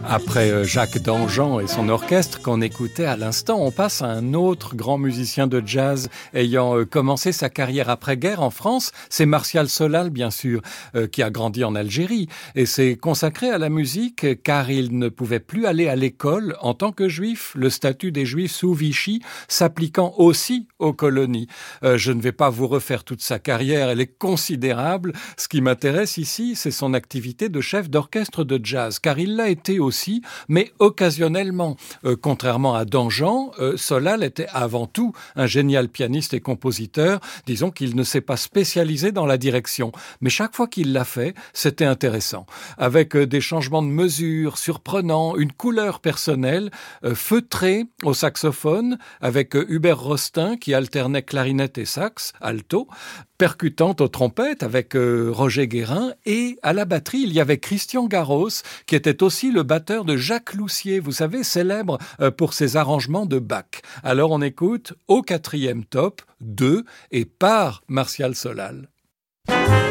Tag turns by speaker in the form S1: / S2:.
S1: Après Jacques Dangean et son orchestre qu'on écoutait à l'instant, on passe à un autre grand musicien de jazz ayant commencé sa carrière après-guerre en France. C'est Martial Solal, bien sûr, qui a grandi en Algérie et s'est consacré à la musique car il ne pouvait plus aller à l'école en tant que juif, le statut des juifs sous Vichy s'appliquant aussi aux colonies. Je ne vais pas vous refaire toute sa carrière, elle est considérable. Ce qui m'intéresse ici, c'est son activité de chef d'orchestre de jazz, car il l'a été aussi, mais occasionnellement. Contrairement à Dangean, Solal était avant tout un génial pianiste et compositeur. Disons qu'il ne s'est pas spécialisé dans la direction, mais chaque fois qu'il l'a fait, c'était intéressant. Avec des changements de mesure surprenants, une couleur personnelle, feutrée au saxophone, avec Hubert Rostin qui alternait clarinette et sax, alto, percutante aux trompettes avec Roger Guérin, et à la batterie, il y avait Christian Garros, qui était aussi le batteur de Jacques Loussier, vous savez, célèbre pour ses arrangements de Bach. Alors on écoute au 4e top, 2 et par Martial Solal.